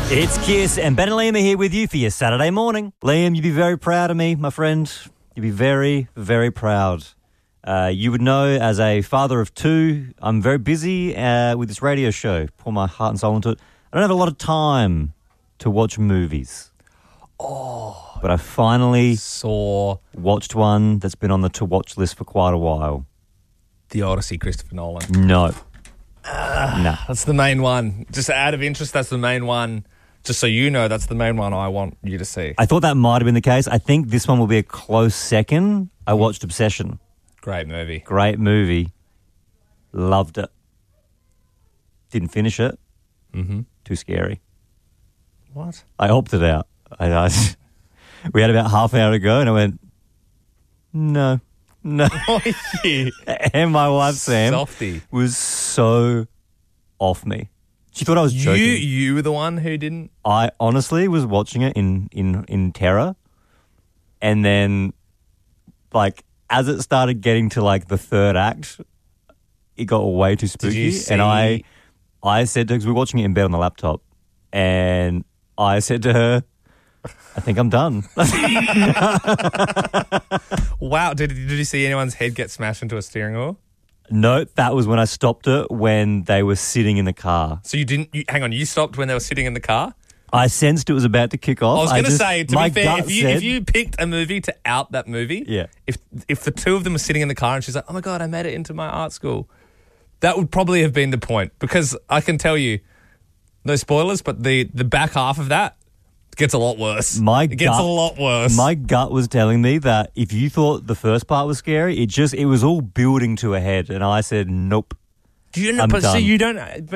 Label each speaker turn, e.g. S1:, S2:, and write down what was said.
S1: It's Kiss, and Ben and Liam are here with you for your Saturday morning. Liam, you'd be very proud of me, my friend. You'd be very, very proud. You would know, as a father of two, I'm very busy with this radio show. Pour my heart and soul into it. I don't have a lot of time to watch movies. Oh. But I finally watched one that's been on the to-watch list for quite a while.
S2: The Odyssey, Christopher Nolan.
S1: No.
S2: No. That's the main one. Just out of interest, that's the main one. Just so you know, that's the main one I want you to see.
S1: I thought that might have been the case. I think this one will be a close second. I watched Obsession.
S2: Great movie.
S1: Great movie. Loved it. Didn't finish it.
S2: Mm-hmm.
S1: Too scary.
S2: What?
S1: I opted out. We had about half an hour to go, and I went, no.
S2: Oh, yeah.
S1: And my wife, Sam,
S2: Softy.
S1: was so off me. She thought I was joking.
S2: You were the one who didn't?
S1: I honestly was watching it in terror. And then, like, as it started getting to, like, the third act, it got way too spooky.
S2: Did you see?
S1: And I said to her, because we were watching it in bed on the laptop, and I said to her, I think I'm done.
S2: Wow. Did you see anyone's head get smashed into a steering wheel?
S1: No, that was when I stopped it when they were sitting in the car.
S2: So hang on, you stopped when they were sitting in the car?
S1: I sensed it was about to kick off.
S2: I was going to say, to be fair,
S1: if
S2: you picked a movie to out that movie,
S1: yeah.
S2: If the two of them were sitting in the car and she's like, oh my God, I made it into my art school, that would probably have been the point. Because I can tell you, no spoilers, but the back half of that gets a lot worse. It gets a lot worse.
S1: My gut was telling me that if you thought the first part was scary, it was all building to a head. And I said, nope.
S2: Do you know?
S1: I'm
S2: But
S1: done.
S2: see, you don't.